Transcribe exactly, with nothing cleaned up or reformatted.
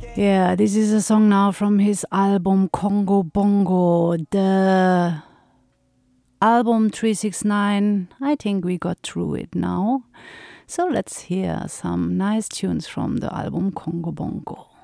Yeah, this is a song now from his album Congo Bongo, the album three six nine. I think we got through it now. So let's hear some nice tunes from the album Congo Bongo.